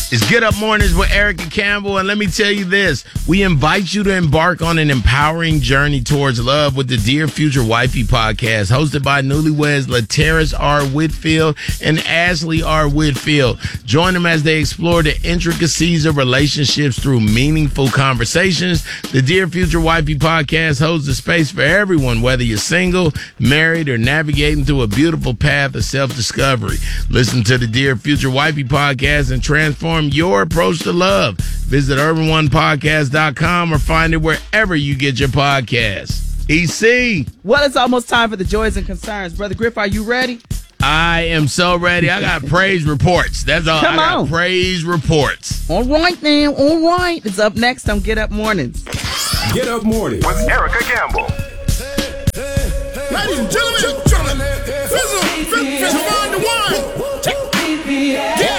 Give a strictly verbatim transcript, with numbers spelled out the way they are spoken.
It's Get Up Mornings with Erica Campbell, and let me tell you this. We invite you to embark on an empowering journey towards love with the Dear Future Wifey podcast, hosted by newlyweds Lateris R. Whitfield and Ashley R. Whitfield. Join them as they explore the intricacies of relationships through meaningful conversations. The Dear Future Wifey podcast holds a space for everyone, whether you're single, married, or navigating through a beautiful path of self-discovery. Listen to the Dear Future Wifey podcast and transform your approach to love. Visit urban one podcast dot com or find it wherever you get your podcasts. E C. Well, it's almost time for the joys and concerns. Brother Griff, are you ready? I am so ready. I got praise reports. That's all. Come I got on. praise reports. All right, now. All right. It's up next on Get Up Mornings. Get Up Mornings with Erica Campbell. Ladies and gentlemen, gentlemen, this is Fizzle Find the Wine. Get